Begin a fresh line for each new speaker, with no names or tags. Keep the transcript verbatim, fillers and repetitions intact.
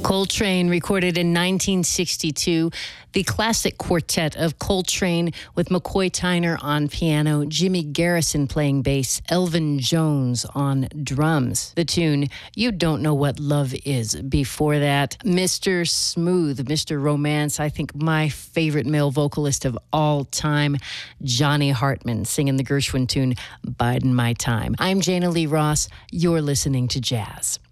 Coltrane recorded in nineteen sixty-two, the classic quartet of Coltrane with McCoy Tyner on piano, Jimmy Garrison playing bass, Elvin Jones on drums. The tune, You Don't Know What Love Is. Before that, Mister Smooth, Mister Romance, I think my favorite male vocalist of all time, Johnny Hartman, singing the Gershwin tune, Bidin' My Time. I'm Jana Lee Ross. You're listening to Jazz.